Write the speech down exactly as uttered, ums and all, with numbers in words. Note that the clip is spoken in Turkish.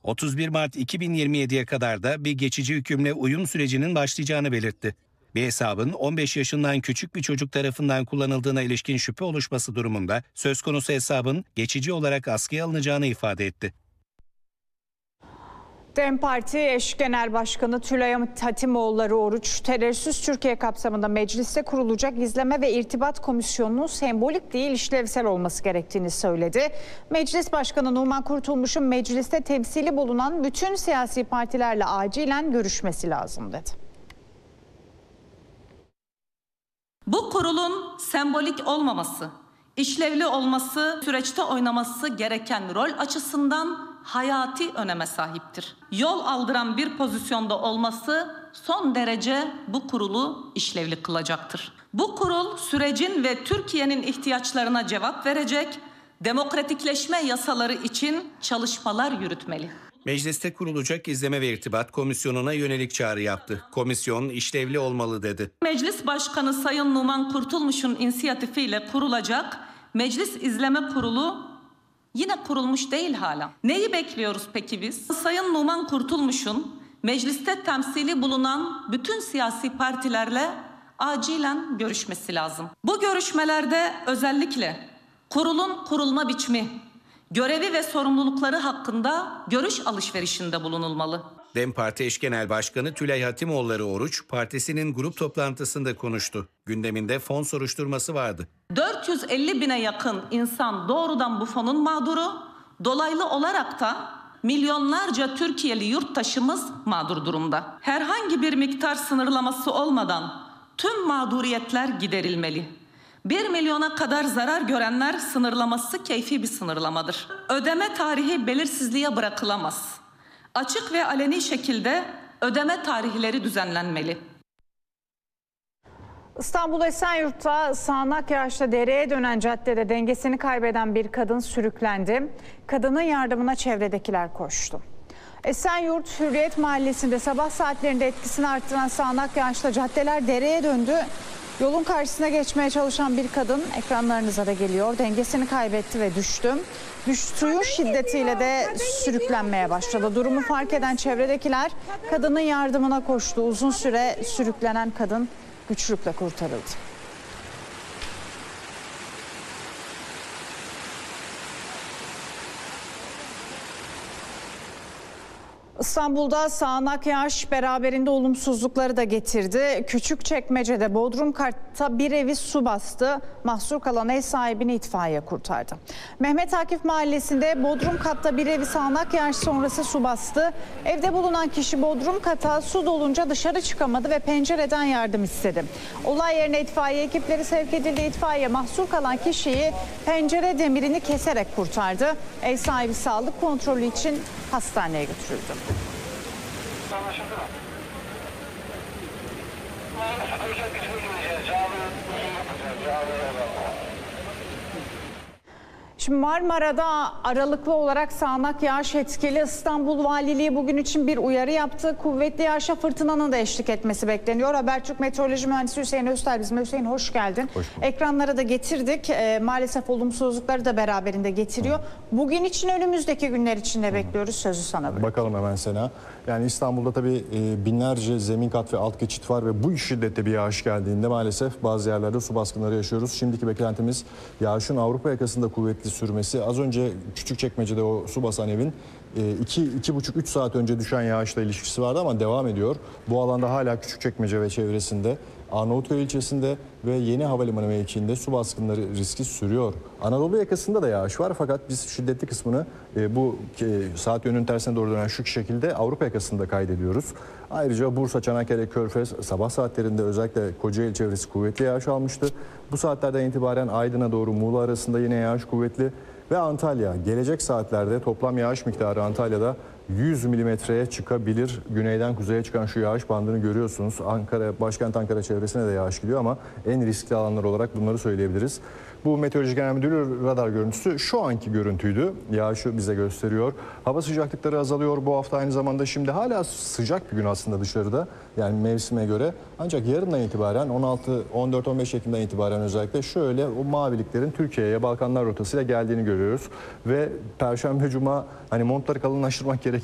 otuz bir Mart iki bin yirmi yediye kadar da bir geçici hükümle uyum sürecinin başlayacağını belirtti. Bir hesabın on beş yaşından küçük bir çocuk tarafından kullanıldığına ilişkin şüphe oluşması durumunda söz konusu hesabın geçici olarak askıya alınacağını ifade etti. DEM Parti eş genel başkanı Tülay Hatimoğulları Oruç, terörsüz Türkiye kapsamında mecliste kurulacak izleme ve irtibat komisyonunun sembolik değil işlevsel olması gerektiğini söyledi. Meclis Başkanı Numan Kurtulmuş'un mecliste temsili bulunan bütün siyasi partilerle acilen görüşmesi lazım dedi. Bu kurulun sembolik olmaması, işlevli olması, süreçte oynaması gereken rol açısından hayati öneme sahiptir. Yol aldıran bir pozisyonda olması son derece bu kurulu işlevli kılacaktır. Bu kurul sürecin ve Türkiye'nin ihtiyaçlarına cevap verecek, demokratikleşme yasaları için çalışmalar yürütmeli. Mecliste kurulacak izleme ve irtibat komisyonuna yönelik çağrı yaptı. Komisyon işlevli olmalı dedi. Meclis Başkanı Sayın Numan Kurtulmuş'un inisiyatifiyle kurulacak Meclis İzleme Kurulu yine kurulmuş değil hala. Neyi bekliyoruz peki biz? Sayın Numan Kurtulmuş'un mecliste temsili bulunan bütün siyasi partilerle acilen görüşmesi lazım. Bu görüşmelerde özellikle kurulun kurulma biçimi, görevi ve sorumlulukları hakkında görüş alışverişinde bulunulmalı. DEM Parti eş genel başkanı Tülay Hatimoğulları Oruç, partisinin grup toplantısında konuştu. Gündeminde fon soruşturması vardı. dört yüz elli bine yakın insan doğrudan bu fonun mağduru, dolaylı olarak da milyonlarca Türkiye'li yurttaşımız mağdur durumda. Herhangi bir miktar sınırlaması olmadan tüm mağduriyetler giderilmeli. bir milyona kadar zarar görenler sınırlaması keyfi bir sınırlamadır. Ödeme tarihi belirsizliğe bırakılamaz. Açık ve aleni şekilde ödeme tarihleri düzenlenmeli. İstanbul Esenyurt'ta sağanak yağışta dereye dönen caddede dengesini kaybeden bir kadın sürüklendi. Kadının yardımına çevredekiler koştu. Esenyurt Hürriyet Mahallesi'nde sabah saatlerinde etkisini arttıran sağanak yağışla caddeler dereye döndü. Yolun karşısına geçmeye çalışan bir kadın ekranlarınıza da geliyor. Dengesini kaybetti ve düştü. Suyun şiddetiyle de sürüklenmeye başladı. Durumu fark eden çevredekiler kadının yardımına koştu. Uzun süre sürüklenen kadın güçlükle kurtarıldı. İstanbul'da sağanak yağış beraberinde olumsuzlukları da getirdi. Küçükçekmece'de Bodrum Kat'ta bir evi su bastı. Mahsur kalan ev sahibini itfaiye kurtardı. Mehmet Akif Mahallesi'nde Bodrum Kat'ta bir evi sağanak yağış sonrası su bastı. Evde bulunan kişi Bodrum Kat'a su dolunca dışarı çıkamadı ve pencereden yardım istedi. Olay yerine itfaiye ekipleri sevk edildi. İtfaiye mahsur kalan kişiyi pencere demirini keserek kurtardı. Ev sahibi sağlık kontrolü için hastaneye götürüldü. Anlaşıldı mı? Şimdi Marmara'da aralıklı olarak sağanak yağış etkili. İstanbul Valiliği bugün için bir uyarı yaptı. Kuvvetli yağışa fırtınanın da eşlik etmesi bekleniyor. Habertürk Meteoroloji Mühendisi Hüseyin Öztay bizimle. Hüseyin hoş geldin. Hoş Ekranlara da getirdik. E, maalesef olumsuzlukları da beraberinde getiriyor. Hı. Bugün için önümüzdeki günler için ne bekliyoruz? Sözü sana bırakıyorum. Bakalım hemen Sena. Yani İstanbul'da tabii e, binlerce zemin kat ve alt geçit var ve bu şiddette bir yağış geldiğinde maalesef bazı yerlerde su baskınları yaşıyoruz. Şimdiki beklentimiz yağışın Avrupa yakasında kuvvetli sürmesi. Az önce Küçükçekmece'de o su basan evin iki iki buçuk üç saat önce düşen yağışla ilişkisi vardı ama devam ediyor. Bu alanda hala Küçükçekmece ve çevresinde, Arnavutköy ilçesinde ve Yeni Havalimanı mevkiinde su baskınları riski sürüyor. Anadolu yakasında da yağış var fakat biz şiddetli kısmını bu saat yönünün tersine doğru dönen şu şekilde Avrupa yakasında kaydediyoruz. Ayrıca Bursa, Çanakkale, Körfez sabah saatlerinde özellikle Kocaeli çevresi kuvvetli yağış almıştı. Bu saatlerden itibaren Aydın'a doğru Muğla arasında yine yağış kuvvetli. Ve Antalya gelecek saatlerde toplam yağış miktarı Antalya'da yüz milimetreye çıkabilir. Güneyden kuzeye çıkan şu yağış bandını görüyorsunuz. Ankara, başkent Ankara çevresine de yağış gidiyor ama en riskli alanlar olarak bunları söyleyebiliriz. Bu Meteoroloji Genel Müdürlüğü radar görüntüsü şu anki görüntüydü. Yağışı bize gösteriyor. Hava sıcaklıkları azalıyor bu hafta aynı zamanda. Şimdi hala sıcak bir gün aslında dışarıda. Yani mevsime göre. Ancak yarından itibaren on altı on dört on beş Ekim'den itibaren özellikle şöyle o maviliklerin Türkiye'ye Balkanlar rotasıyla geldiğini görüyoruz. Ve Perşembe Cuma hani montları kalınlaştırmak gerekiyor.